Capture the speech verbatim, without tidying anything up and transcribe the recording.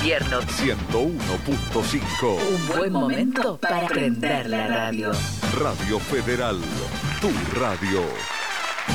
invierno. ciento uno punto cinco. Un buen momento para prender la radio. Radio Federal, tu radio.